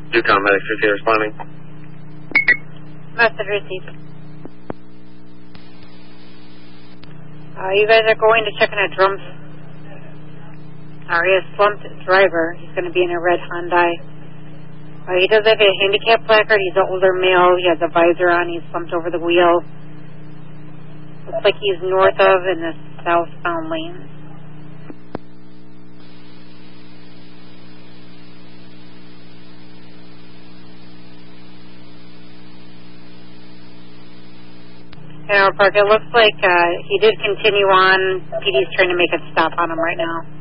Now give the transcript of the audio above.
Yukon Medic 50 responding. Message received. You guys are going to check on a drum. He has slumped driver. He's going to be in a red Hyundai. He does have a handicap placard. He's an older male. He has a visor on. He's slumped over the wheel. Looks like he's north of in the southbound lane. Park, it looks like he did continue on. PD's trying to make a stop on him right now.